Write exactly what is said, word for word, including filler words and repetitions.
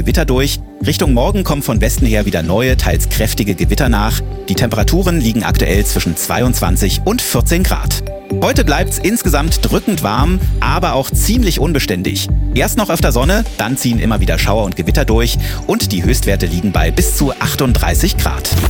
Gewitter durch. Richtung Morgen kommen von Westen her wieder neue, teils kräftige Gewitter nach. Die Temperaturen liegen aktuell zwischen zweiundzwanzig und vierzehn Grad. Heute bleibt's insgesamt drückend warm, aber auch ziemlich unbeständig. Erst noch öfter Sonne, dann ziehen immer wieder Schauer und Gewitter durch und die Höchstwerte liegen bei bis zu achtunddreißig Grad.